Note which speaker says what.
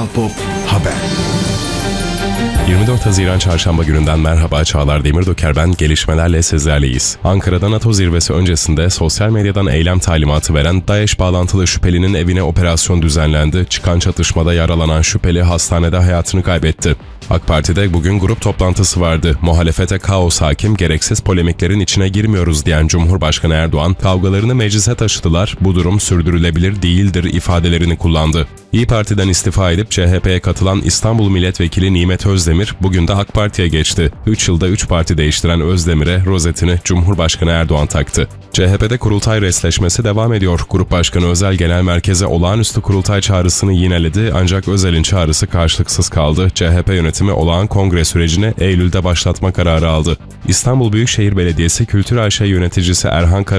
Speaker 1: Pop Haber.
Speaker 2: 24 Haziran Çarşamba gününden merhaba, Çağlar Demirdoker ben, gelişmelerle sizlerleyiz. Ankara'da NATO zirvesi öncesinde sosyal medyadan eylem talimatı veren DAEŞ bağlantılı şüphelinin evine operasyon düzenlendi. Çıkan çatışmada yaralanan şüpheli hastanede hayatını kaybetti. AK Parti'de bugün grup toplantısı vardı. Muhalefete kaos hakim, gereksiz polemiklerin içine girmiyoruz diyen Cumhurbaşkanı Erdoğan, kavgalarını meclise taşıdılar, bu durum sürdürülebilir değildir ifadelerini kullandı. İYİ Parti'den istifa edip CHP'ye katılan İstanbul Milletvekili Nimet Özdemir bugün de AK Parti'ye geçti. 3 yılda 3 parti değiştiren Özdemir'e rozetini Cumhurbaşkanı Erdoğan taktı. CHP'de kurultay resleşmesi devam ediyor. Grup Başkanı Özel Genel Merkez'e olağanüstü kurultay çağrısını yineledi ancak Özel'in çağrısı karşılıksız kaldı. CHP yönetimi olağan kongre sürecini Eylül'de başlatma kararı aldı. İstanbul Büyükşehir Belediyesi Kültür AŞ yöneticisi Erhan